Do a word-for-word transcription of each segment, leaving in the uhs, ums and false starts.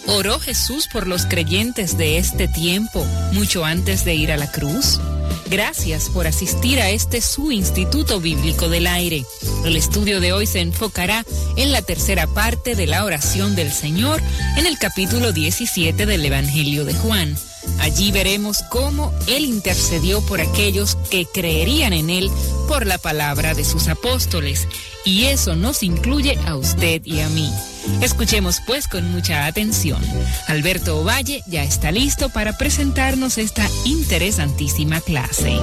¿Oró Jesús por los creyentes de este tiempo, mucho antes de ir a la cruz? Gracias por asistir a este su Instituto Bíblico del Aire. El estudio de hoy se enfocará en la tercera parte de la oración del Señor en el capítulo diecisiete del Evangelio de Juan. Allí veremos cómo Él intercedió por aquellos que creerían en Él por la palabra de sus apóstoles, y eso nos incluye a usted y a mí. Escuchemos pues con mucha atención. Alberto Ovalle ya está listo para presentarnos esta interesantísima clase.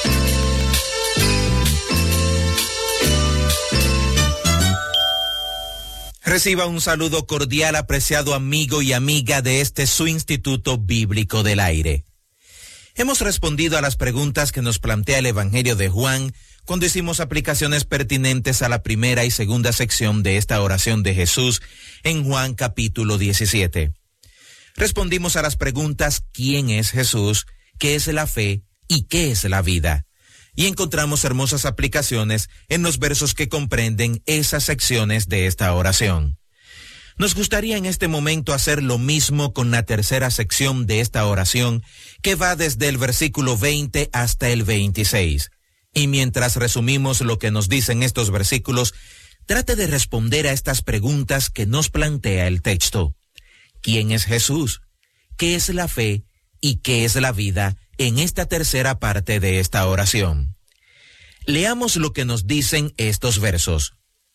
Reciba un saludo cordial, apreciado amigo y amiga de este su Instituto Bíblico del Aire. Hemos respondido a las preguntas que nos plantea el Evangelio de Juan cuando hicimos aplicaciones pertinentes a la primera y segunda sección de esta oración de Jesús en Juan capítulo diecisiete. Respondimos a las preguntas: ¿quién es Jesús? ¿Qué es la fe? ¿Y qué es la vida? Y encontramos hermosas aplicaciones en los versos que comprenden esas secciones de esta oración. Nos gustaría en este momento hacer lo mismo con la tercera sección de esta oración, que va desde el versículo veinte hasta el veintiséis. Y mientras resumimos lo que nos dicen estos versículos, trate de responder a estas preguntas que nos plantea el texto. ¿Quién es Jesús? ¿Qué es la fe? ¿Y qué es la vida? En esta tercera parte de esta oración. Leamos lo que nos dicen estos versos.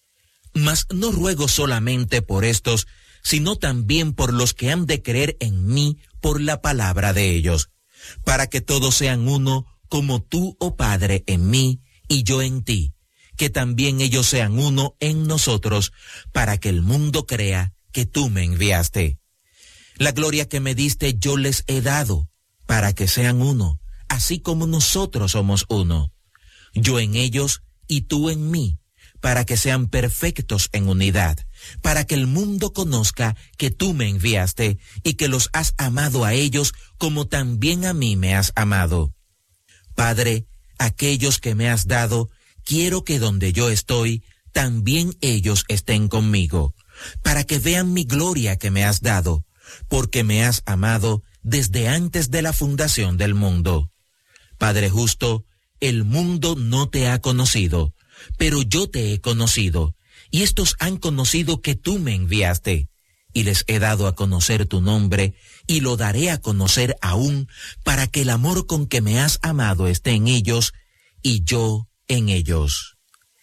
Mas no ruego solamente por estos, sino también por los que han de creer en mí por la palabra de ellos, para que todos sean uno, como tú, oh Padre, en mí y yo en ti, que también ellos sean uno en nosotros, para que el mundo crea que tú me enviaste. La gloria que me diste yo les he dado, para que sean uno, así como nosotros somos uno. Yo en ellos y tú en mí, para que sean perfectos en unidad, para que el mundo conozca que tú me enviaste y que los has amado a ellos como también a mí me has amado. Padre, aquellos que me has dado, quiero que donde yo estoy, también ellos estén conmigo, para que vean mi gloria que me has dado, porque me has amado desde antes de la fundación del mundo. Padre justo, el mundo no te ha conocido, pero yo te he conocido, y estos han conocido que tú me enviaste, y les he dado a conocer tu nombre, y lo daré a conocer aún, para que el amor con que me has amado esté en ellos, y yo en ellos.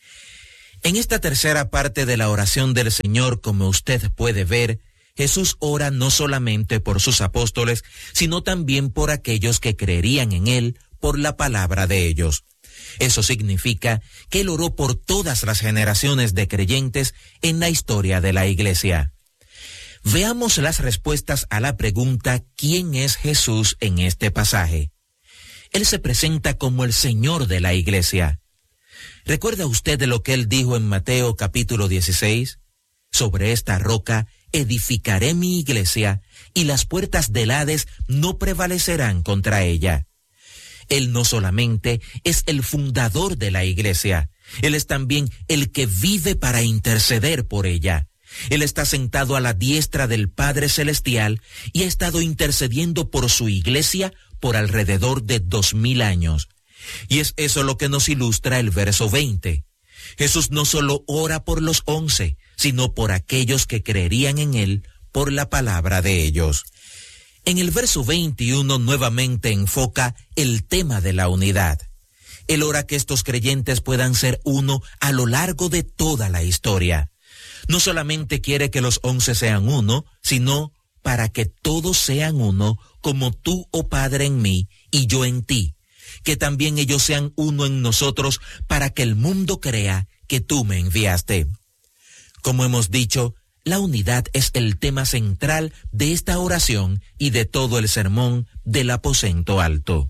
En esta tercera parte de la oración del Señor, como usted puede ver, Jesús ora no solamente por sus apóstoles, sino también por aquellos que creerían en Él por la palabra de ellos. Eso significa que Él oró por todas las generaciones de creyentes en la historia de la Iglesia. Veamos las respuestas a la pregunta ¿quién es Jesús? En este pasaje. Él se presenta como el Señor de la Iglesia. ¿Recuerda usted de lo que Él dijo en Mateo capítulo dieciséis? Sobre esta roca edificaré mi iglesia, y las puertas del Hades no prevalecerán contra ella. Él no solamente es el fundador de la iglesia, Él es también el que vive para interceder por ella. Él está sentado a la diestra del Padre Celestial y ha estado intercediendo por su iglesia por alrededor de dos mil años. Y es eso lo que nos ilustra el verso veinte. Jesús no solo ora por los once, sino por aquellos que creerían en Él por la palabra de ellos. En el verso veintiuno nuevamente enfoca el tema de la unidad. Él ora que estos creyentes puedan ser uno a lo largo de toda la historia. No solamente quiere que los once sean uno, sino para que todos sean uno, como tú, oh Padre, en mí y yo en ti. Que también ellos sean uno en nosotros, para que el mundo crea que tú me enviaste. Como hemos dicho, la unidad es el tema central de esta oración y de todo el sermón del aposento alto.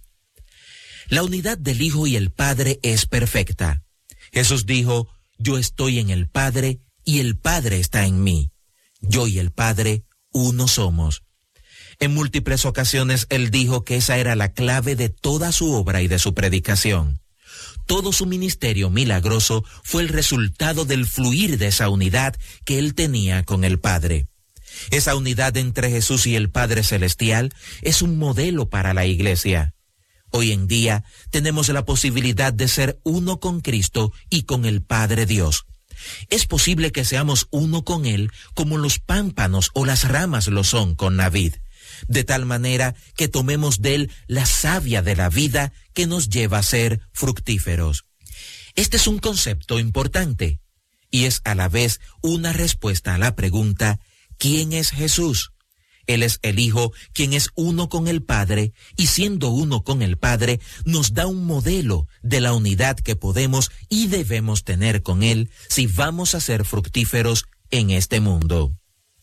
La unidad del Hijo y el Padre es perfecta. Jesús dijo, yo estoy en el Padre y el Padre está en mí. Yo y el Padre uno somos. En múltiples ocasiones Él dijo que esa era la clave de toda su obra y de su predicación. Todo su ministerio milagroso fue el resultado del fluir de esa unidad que Él tenía con el Padre. Esa unidad entre Jesús y el Padre Celestial es un modelo para la Iglesia. Hoy en día tenemos la posibilidad de ser uno con Cristo y con el Padre Dios. Es posible que seamos uno con Él como los pámpanos o las ramas lo son con la vid, de tal manera que tomemos de Él la savia de la vida que nos lleva a ser fructíferos. Este es un concepto importante y es a la vez una respuesta a la pregunta, ¿quién es Jesús? Él es el Hijo, quien es uno con el Padre, y siendo uno con el Padre, nos da un modelo de la unidad que podemos y debemos tener con Él si vamos a ser fructíferos en este mundo.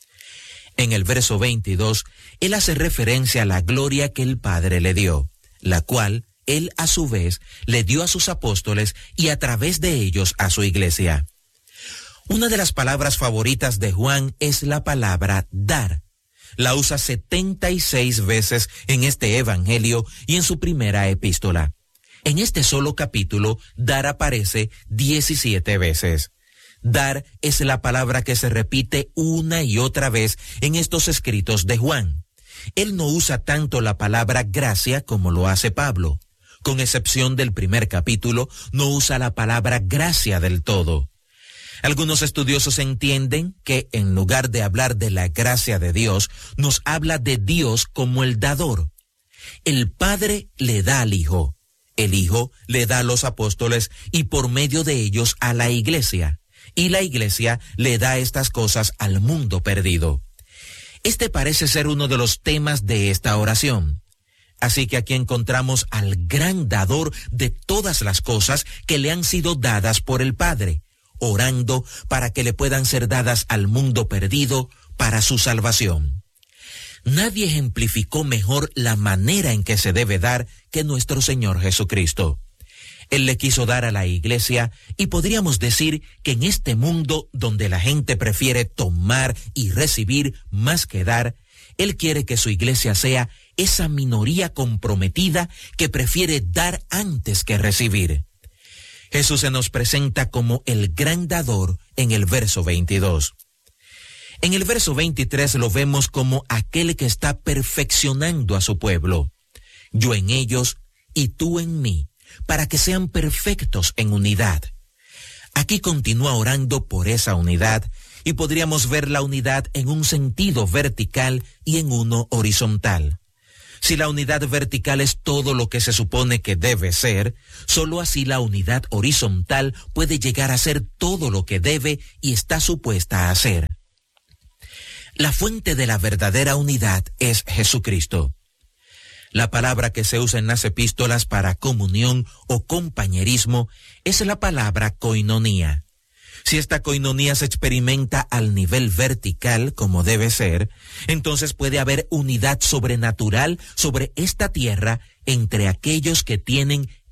En el verso veintidós, Él hace referencia a la gloria que el Padre le dio, la cual Él a su vez le dio a sus apóstoles y a través de ellos a su iglesia. Una de las palabras favoritas de Juan es la palabra dar. La usa setenta y seis veces en este evangelio y en su primera epístola. En este solo capítulo, dar aparece diecisiete veces. Dar es la palabra que se repite una y otra vez en estos escritos de Juan. Él no usa tanto la palabra gracia como lo hace Pablo. Con excepción del primer capítulo, no usa la palabra gracia del todo. Algunos estudiosos entienden que en lugar de hablar de la gracia de Dios, nos habla de Dios como el dador. El Padre le da al Hijo, el Hijo le da a los apóstoles y por medio de ellos a la Iglesia, y la Iglesia le da estas cosas al mundo perdido. Este parece ser uno de los temas de esta oración. Así que aquí encontramos al gran dador de todas las cosas que le han sido dadas por el Padre, orando para que le puedan ser dadas al mundo perdido para su salvación. Nadie ejemplificó mejor la manera en que se debe dar que nuestro Señor Jesucristo. Él le quiso dar a la iglesia y podríamos decir que en este mundo donde la gente prefiere tomar y recibir más que dar, Él quiere que su iglesia sea esa minoría comprometida que prefiere dar antes que recibir. Jesús se nos presenta como el gran dador en el verso veintidós. En el verso veintitrés lo vemos como aquel que está perfeccionando a su pueblo. Yo en ellos y tú en mí, para que sean perfectos en unidad. Aquí continúa orando por esa unidad y podríamos ver la unidad en un sentido vertical y en uno horizontal. Si la unidad vertical es todo lo que se supone que debe ser, solo así la unidad horizontal puede llegar a ser todo lo que debe y está supuesta a ser. La fuente de la verdadera unidad es Jesucristo. La palabra que se usa en las epístolas para comunión o compañerismo es la palabra koinonía. Si esta koinonía se experimenta al nivel vertical, como debe ser, entonces puede haber unidad sobrenatural sobre esta tierra entre aquellos que tienen